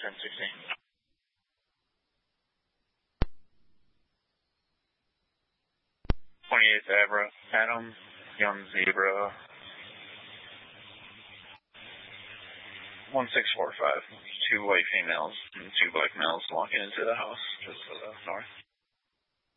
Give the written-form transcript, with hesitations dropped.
1060. 28th Abra, Adam, Young Zebra, 1645. Two white females and two black males walking into the house just to the north.